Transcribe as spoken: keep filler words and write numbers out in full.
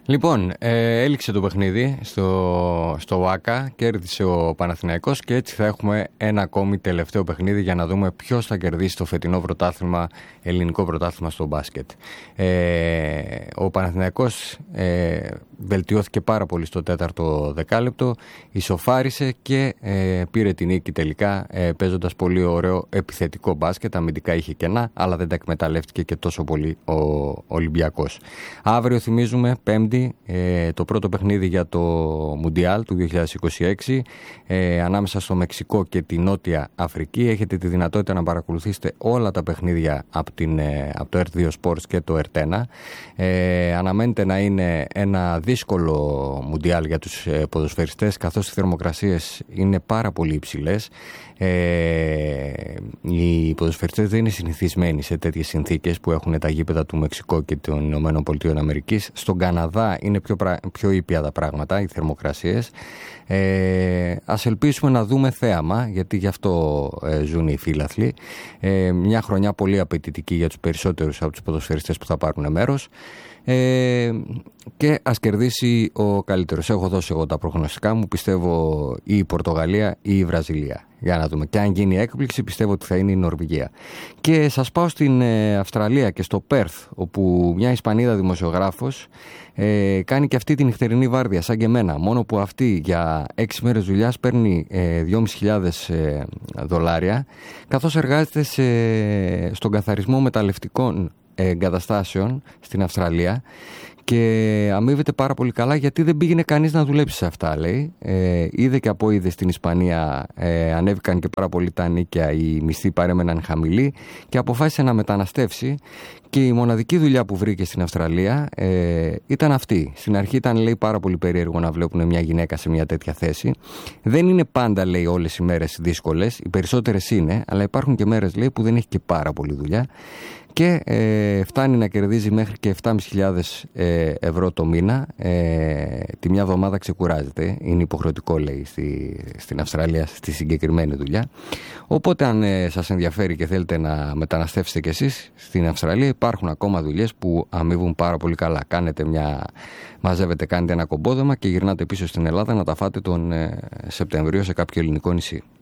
Λοιπόν, ε, έληξε το παιχνίδι στο, στο ΟΑΚΑ, κέρδισε ο Παναθηναϊκός και έτσι θα έχουμε ένα ακόμη τελευταίο παιχνίδι για να δούμε ποιος θα κερδίσει το φετινό πρωτάθλημα, ελληνικό πρωτάθλημα στο μπάσκετ. Ε, ο Παναθηναϊκός ε, βελτιώθηκε πάρα πολύ στο τέταρτο δεκάλεπτο, ισοφάρισε και ε, πήρε την νίκη τελικά ε, παίζοντας πολύ ωραίο επιθετικό μπάσκετ, αμυντικά είχε κενά, αλλά δεν τα εκμεταλλεύτηκε και τόσο πολύ ο Ολυμπιακός. Αύριο θυμίζουμε, Πέμπτη, Ε, το πρώτο παιχνίδι για το Μουντιάλ του δύο χιλιάδες είκοσι έξι ε, ανάμεσα στο Μεξικό και τη Νότια Αφρική. Έχετε τη δυνατότητα να παρακολουθήσετε όλα τα παιχνίδια από, την, ε, από το Ερτ δύο Sports και το Ερτ ένα. Ε, αναμένεται να είναι ένα δύσκολο Μουντιάλ για τους ε, ποδοσφαιριστές, καθώς οι θερμοκρασίες είναι πάρα πολύ υψηλές. Ε, οι ποδοσφαιριστές δεν είναι συνηθισμένοι σε τέτοιες συνθήκες που έχουν τα γήπεδα του Μεξικό και των Ηνωμένων Πολιτειών Αμερικής. Στον Καναδά είναι πιο, πιο ήπια τα πράγματα, οι θερμοκρασίες. Ε, ας ελπίσουμε να δούμε θέαμα, γιατί γι' αυτό ε, ζουν οι φίλαθλοι. Ε, μια χρονιά πολύ απαιτητική για τους περισσότερους από τους ποδοσφαιριστές που θα πάρουν μέρος. Ε, και ας κερδίσει ο καλύτερος. Έχω δώσει εγώ τα προγνωστικά μου. Πιστεύω ή η Πορτογαλία ή η Βραζιλία. Για να δούμε. Και αν γίνει έκπληξη, πιστεύω ότι θα είναι η Νορβηγία. Και σας πάω στην ε, Αυστραλία και στο Πέρθ, όπου μια Ισπανίδα δημοσιογράφος ε, κάνει και αυτή την νυχτερινή βάρδια, σαν και εμένα. Μόνο που αυτή για έξι μέρες δουλειάς παίρνει ε, δυόμισι χιλιάδες ε, δολάρια, καθώς εργάζεται σε, στον καθαρισμό μεταλλευτικών εγκαταστάσεων στην Αυστραλία και αμείβεται πάρα πολύ καλά, γιατί δεν πήγαινε κανείς να δουλέψει σε αυτά, λέει. Ε, είδε και από είδε στην Ισπανία ε, ανέβηκαν και πάρα πολύ τα νίκια, οι μισθοί παρέμεναν χαμηλοί και αποφάσισε να μεταναστεύσει. Και η μοναδική δουλειά που βρήκε στην Αυστραλία ε, ήταν αυτή. Στην αρχή ήταν, λέει, πάρα πολύ περίεργο να βλέπουν μια γυναίκα σε μια τέτοια θέση. Δεν είναι πάντα, λέει, όλες οι μέρες δύσκολες. Οι περισσότερες είναι, αλλά υπάρχουν και μέρες, λέει, που δεν έχει και πάρα πολύ δουλειά. Και ε, φτάνει να κερδίζει μέχρι και επτά χιλιάδες πεντακόσια ε, ευρώ το μήνα. Ε, τη μια εβδομάδα ξεκουράζεται. Είναι υποχρεωτικό, λέει, στη, στην Αυστραλία, στη συγκεκριμένη δουλειά. Οπότε αν ε, σας ενδιαφέρει και θέλετε να μεταναστεύσετε κι εσείς στην Αυστραλία, υπάρχουν ακόμα δουλειές που αμείβουν πάρα πολύ καλά. Κάνετε μια, μαζεύετε, κάνετε ένα κομπόδεμα και γυρνάτε πίσω στην Ελλάδα να τα φάτε τον ε, Σεπτεμβρίο σε κάποιο ελληνικό νησί.